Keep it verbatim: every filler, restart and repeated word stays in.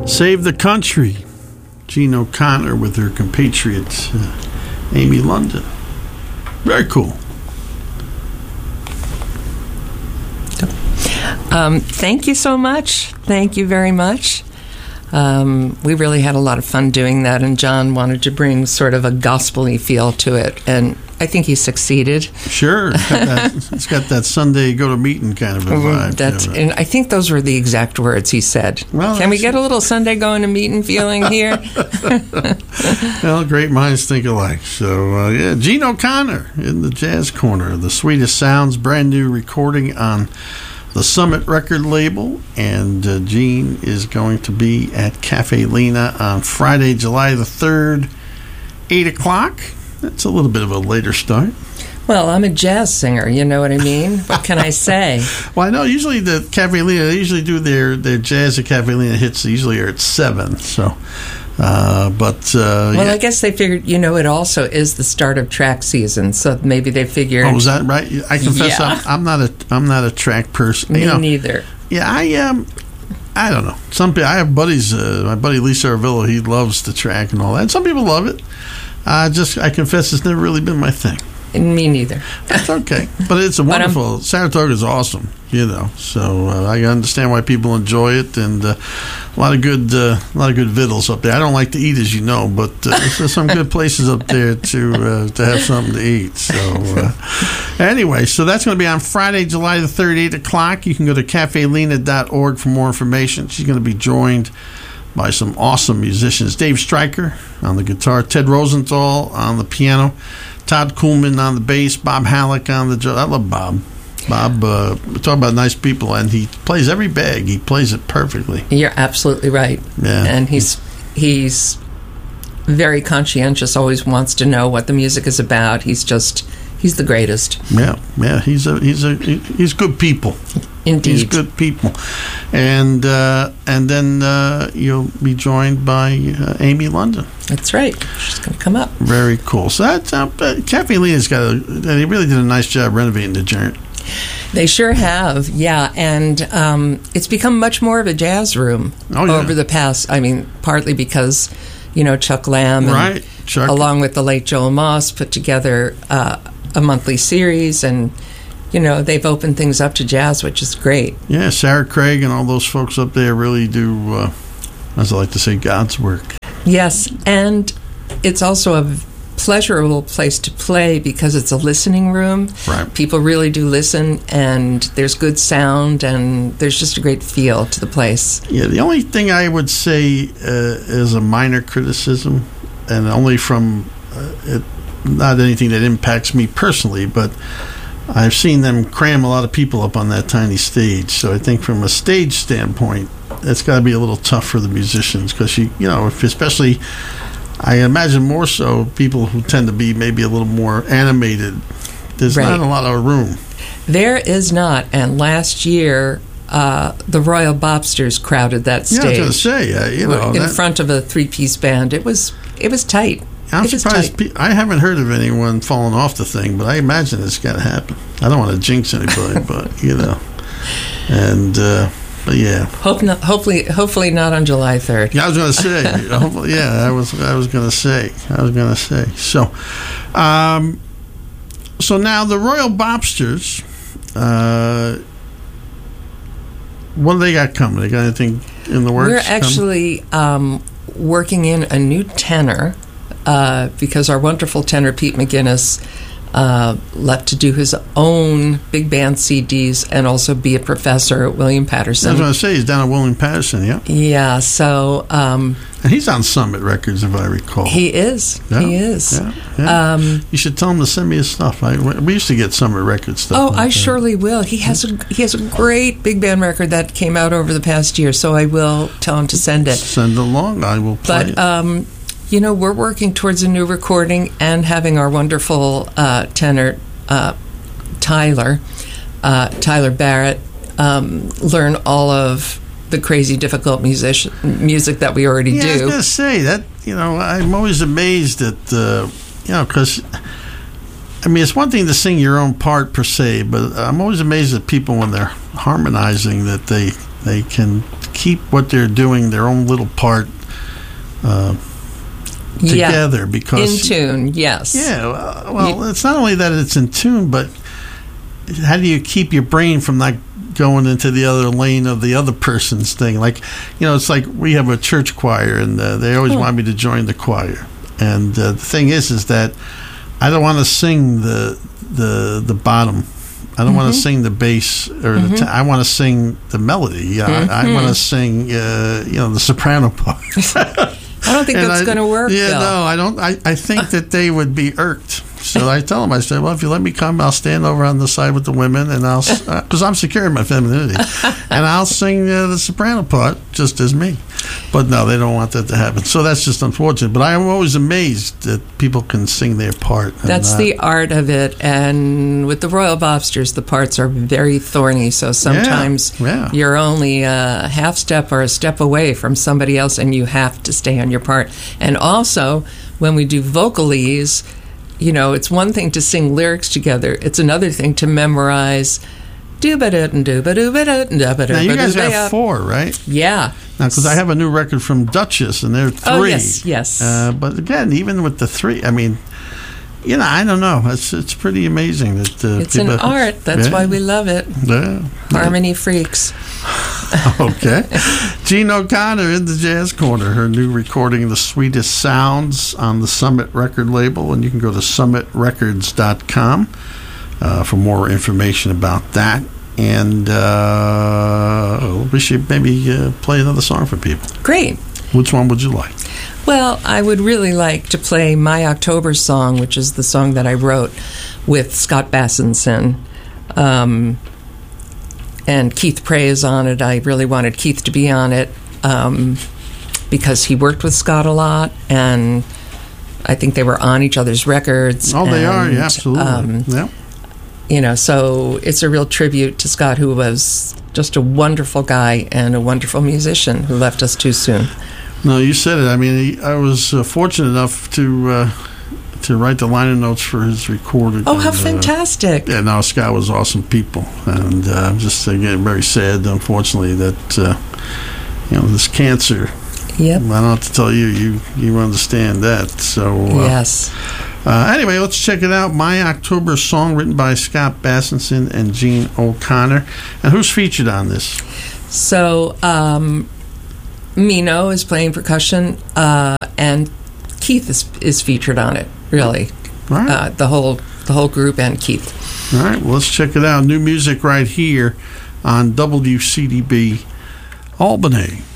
Save the Country, Jean O'Connor with her compatriot uh, Amy London. Very cool. Um, thank you so much. Thank you very much. Um, we really had a lot of fun doing that, and John wanted to bring sort of a gospel-y feel to it, and I think he succeeded. Sure. It's got that, it's got that Sunday go-to-meeting kind of a vibe. That's, and I think those were the exact words he said. Well, Can we get a little Sunday going-to-meeting feeling here? Well, great minds think alike. So, uh, yeah, Jean O'Connor in the Jazz Corner, the sweetest sounds, brand new recording on the Summit record label, and uh, Jean is going to be at Cafe Lena on Friday, July the third, eight o'clock. That's a little bit of a later start. Well, I'm a jazz singer, you know what I mean? What can I say? Well, I know usually the Cafe Lena, they usually do their, their jazz at Cafe Lena hits usually are at seven, so... Uh, but uh, well, yeah. I guess they figured, you know, it also is the start of track season, so maybe they figured. Oh, was that right? I confess, yeah. I'm, I'm not a I'm not a track person. Me you know, neither. Yeah, I um, I don't know. Some people, I have buddies. Uh, my buddy Lisa Arvillo, he loves the track and all that. And some people love it. I uh, just I confess, it's never really been my thing. Me neither. That's okay, but it's a wonderful. Saratoga is awesome, you know. So uh, I understand why people enjoy it, and uh, a lot of good, uh, a lot of good vittles up there. I don't like to eat, as you know, but uh, there's some good places up there to uh, to have something to eat. So uh, anyway, so that's going to be on Friday, July the third, eight o'clock. You can go to cafe lena dot org for more information. She's going to be joined by some awesome musicians: Dave Stryker on the guitar, Ted Rosenthal on the piano, Todd Kuhlman on the bass, Bob Halleck on the drum. I love Bob. Bob, uh, we talk about nice people, and he plays every bag. He plays it perfectly. You're absolutely right. Yeah. And he's he's very conscientious, always wants to know what the music is about. He's just, he's the greatest. Yeah, yeah. He's a he's a he's good people. Indeed. He's good people. And uh, and then uh, you'll be joined by uh, Amy London. That's right. She's going to come up. Very cool. So that's uh, Cafe Lena's got a, they really did a nice job renovating the joint. They sure have, yeah, and um, it's become much more of a jazz room oh, yeah. over the past, I mean, partly because, you know, Chuck Lamb, and, right. Chuck. along with the late Joel Moss, put together uh, a monthly series, and, you know, they've opened things up to jazz, which is great. Yeah, Sarah Craig and all those folks up there really do, uh, as I like to say, God's work. Yes, and it's also a pleasurable place to play because it's a listening room. Right. People really do listen, and there's good sound, and there's just a great feel to the place. Yeah, the only thing I would say uh, is a minor criticism, and only from uh, it, not anything that impacts me personally, but I've seen them cram a lot of people up on that tiny stage. So I think from a stage standpoint, it's got to be a little tough for the musicians because, you, you know, if especially... I imagine more so people who tend to be maybe a little more animated. There's right. not a lot of room. There is not. And last year, uh, the Royal Bobsters crowded that stage. Yeah, I was going to say, uh, you know, in that, front of a three-piece band. It was it was tight. I'm it surprised. Pe- I haven't heard of anyone falling off the thing, but I imagine it's got to happen. I don't want to jinx anybody, but you know, and. Uh, But yeah, Hope not, hopefully, hopefully not on July third. Yeah, I was going to say. hopefully, yeah, I was. I was going to say. I was going to say. So, um, so now the Royal Bobsters. Uh, what do they got coming? They got anything in the works? We're actually um, working in a new tenor uh, because our wonderful tenor Pete McGinnis Uh, left to do his own big band C Ds and also be a professor at William Patterson. I was going to say, he's down at William Patterson, yeah. Yeah, so... Um, and he's on Summit Records, if I recall. He is. Yeah, he is. Yeah, yeah. Um, you should tell him to send me his stuff. I, we used to get Summit Records stuff. Oh, like I that. surely will. He has a he has a great big band record that came out over the past year, so I will tell him to send it. Send it along. I will play but, it. Um, you know, we're working towards a new recording and having our wonderful uh, tenor, uh, Tyler, uh, Tyler Barrett, um, learn all of the crazy, difficult music music that we already yeah, do. I was going to say that, you know, I'm always amazed at, uh, you know, because, I mean, it's one thing to sing your own part per se, but I'm always amazed at people when they're harmonizing that they they can keep what they're doing, their own little part, uh, together. Yeah. Because in tune, yes. Yeah, well, well you, it's not only that it's in tune, but how do you keep your brain from not going into the other lane of the other person's thing? Like, you know, it's like we have a church choir, and uh, they always oh. want me to join the choir. And uh, the thing is, is that I don't want to sing the the the bottom. I don't mm-hmm. want to sing the bass, or mm-hmm. the t- I want to sing the melody. Yeah, mm-hmm. I, I want to sing, uh, you know, the soprano part. I don't think that's going to work. Yeah, though. no, I don't. I, I think that they would be irked. So I tell them, I said, well, if you let me come, I'll stand over on the side with the women, and I'll, because uh, I'm secure in my femininity, and I'll sing uh, the soprano part just as me. But no, they don't want that to happen. So that's just unfortunate. But I am always amazed that people can sing their part. That's and, uh, the art of it. And with the Royal Bobsters, the parts are very thorny. So sometimes yeah, yeah. you're only a half step or a step away from somebody else, and you have to stay on your part. And also, when we do vocalese, you know, it's one thing to sing lyrics together. It's another thing to memorize. Now, you guys have four, right? Yeah. Now, because I have a new record from Duchess, and they're three. Oh, yes, yes. Uh, but again, even with the three, I mean, you know, I don't know. It's it's pretty amazing that uh, it's people, an art. That's yeah. why we love it. Yeah. Harmony yeah. freaks. Okay. Jean O'Connor in the Jazz Corner. Her new recording, The Sweetest Sounds, on the Summit record label, and you can go to summit records dot com uh, for more information about that. And uh, we should maybe uh, play another song for people. Great. Which one would you like? Well, I would really like to play My October Song, which is the song that I wrote with Scott Bassenson. Um, and Keith Prey is on it. I really wanted Keith to be on it um, because he worked with Scott a lot, and I think they were on each other's records. Oh, and, they are, yeah, absolutely. Um, yeah. You know, so it's a real tribute to Scott, who was just a wonderful guy and a wonderful musician who left us too soon. No, you said it. I mean, he, I was uh, fortunate enough to uh, to write the liner notes for his recording. Oh, how and, fantastic! Uh, yeah, no, Scott was awesome people, and uh, I'm just uh, getting very sad, unfortunately, that uh, you know this cancer. Yep. I don't have to tell you, you you understand that. So uh, yes. Uh, anyway, let's check it out. My October Song, written by Scott Bassenson and Jean O'Connor. And who's featured on this? So, um, Mino is playing percussion, uh, and Keith is is featured on it. Really, right. uh, the whole the whole group and Keith. All right, well, let's check it out. New music right here on W C D B Albany.